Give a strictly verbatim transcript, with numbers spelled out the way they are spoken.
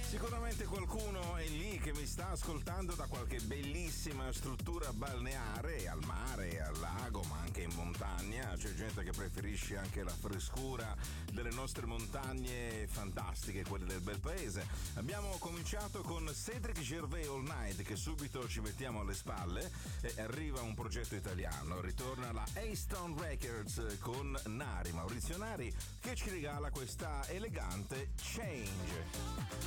Sicuramente qualcuno è lì che mi sta ascoltando da qualche bellissima struttura balneare, al mare, al lago, ma anche in montagna. C'è gente che preferisce anche la frescura delle nostre montagne fantastiche, quelle del bel paese. Abbiamo cominciato con Cedric Gervais All Night, che subito ci mettiamo alle spalle, e arriva un progetto italiano. Ritorna la A-Stone Records con Nari, Maurizio Nari, che ci regala questa elegante Change.